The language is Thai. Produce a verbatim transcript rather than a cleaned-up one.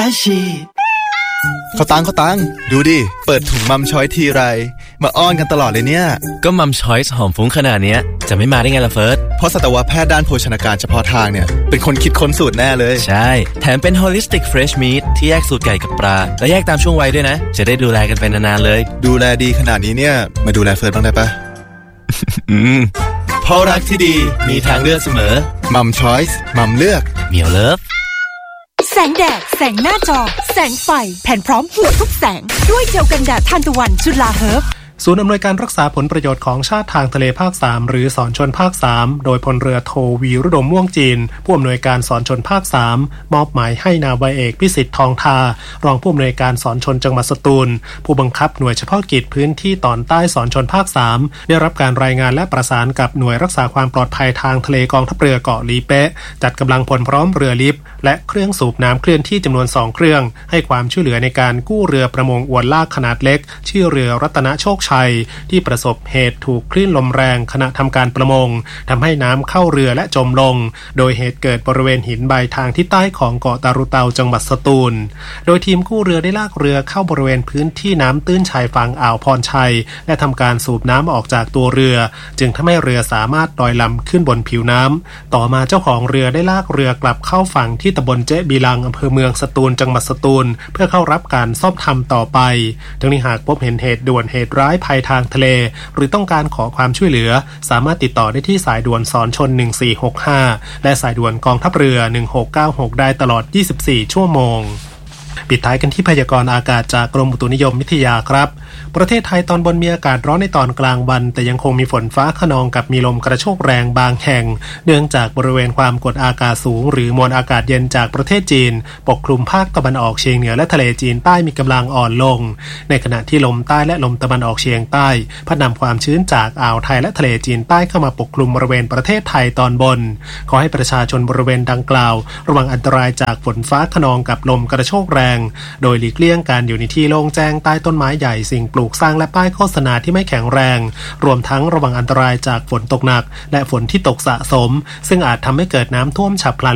อาชีเขาตังเขาตังดูดิเปิดถุงมัมช้อยทีไรมาอ้อนกันตลอดเลยเนี่ยก็มัมช้อยส์หอมฟุ้งขนาดนี้จะไม่มาได้ไงล่ะเฟิร์สเพราะสัตวแพทย์ด้านโภชนาการเฉพาะทางเนี่ยเป็นคนคิดค้นสูตรแน่เลยใช่แถมเป็น holistic fresh meat ที่แยกสูตรไก่กับปลาและแยกตามช่วงวัยด้วยนะจะได้ดูแลกันไปนานๆเลยดูแลดีขนาดนี้เนี่ยมาดูแลเฟิร์สบ้างได้ปะอืมเพราะรักที่ดีมีทางเลือกเสมอมัมช้อยส์มัมเลือกเหมียวเลิฟแสงแดดแสงหน้าจอแสงไฟแผ่นพร้อมหัวทุกแสงด้วยเจลกันแดดทานตะวันจุฬาเฮิร์บศูนย์อำนวยการรักษาผลประโยชน์ของชาติทางทะเลภาคสามหรือสอนชนภาคสามโดยพลเรือโทวีรุดมม่วงจีนผู้อำนวยการสอนชนภาคสามมอบหมายให้นาวาเอกพิสิทธิ์ทองทารองผู้อำนวยการสอนชนจังหวัดสตูลผู้บังคับหน่วยเฉพาะกิจพื้นที่ตอนใต้สอนชนภาคสามได้รับการรายงานและประสานกับหน่วยรักษาความปลอดภัยทางทะเลกองทัพเรือเกาะลีเป๊ะจัดกำลังพลพร้อมเรือลิฟต์และเครื่องสูบน้ำเคลื่อนที่จำนวนสองเครื่องให้ความช่วยเหลือในการกู้เรือประมงอวนลากขนาดเล็กชื่อเรือรัตนโชคชัยที่ประสบเหตุถูกคลื่นลมแรงขณะทำการประมงทำให้น้ำเข้าเรือและจมลงโดยเหตุเกิดบริเวณหินใบทางทิศใต้ของเกาะตารุเตาจังหวัดสตูลโดยทีมกู้เรือได้ลากเรือเข้าบริเวณพื้นที่น้ำตื้นชายฝั่งอ่าวพรชัยและทำการสูบน้ำออกจากตัวเรือจึงทำให้เรือสามารถลอยลำขึ้นบนผิวน้ำต่อมาเจ้าของเรือได้ลากเรือกลับเข้าฝั่งที่ตำบลเจ๊บีลังอำเภอเมืองสตูลจังหวัดสตูลเพื่อเข้ารับการซ่อมทำต่อไปทั้งนี้หากพบเห็นเหตุด่วนเหตุร้ายภัยทางทะเลหรือต้องการขอความช่วยเหลือสามารถติดต่อได้ที่สายด่วนสอนชนหนึ่งสี่หกห้าและสายด่วนกองทัพเรือหนึ่งหกเก้าหกได้ตลอดยี่สิบสี่ชั่วโมงปิดท้ายกันที่พยากรณ์อากาศจากกรมอุตุนิยมวิทยาครับประเทศไทยตอนบนมีอากาศร้อนในตอนกลางวันแต่ยังคงมีฝนฟ้าคะนองกับมีลมกระโชกแรงบางแห่งเนื่องจากบริเวณความกดอากาศสูงหรือมวลอากาศเย็นจากประเทศจีนปกคลุมภาคตะวันออกเฉียงเหนือและทะเลจีนใต้มีกำลังอ่อนลงในขณะที่ลมใต้และลมตะวันออกเฉียงใต้พัดนำความชื้นจากอ่าวไทยและทะเลจีนใต้เข้ามาปกคลุมบริเวณประเทศไทยตอนบนขอให้ประชาชนบริเวณดังกล่าวระวังอันตรายจากฝนฟ้าคะนองกับลมกระโชกแรงโดยหลีกเลี่ยงการอยู่ในที่โล่งแจ้งใต้ต้นไม้ใหญ่สิ่งปลูกสร้างและป้ายโฆษณาที่ไม่แข็งแรงรวมทั้งระวังอันตรายจากฝนตกหนักและฝนที่ตกสะสมซึ่งอาจทำให้เกิดน้ำท่วมฉับพลัน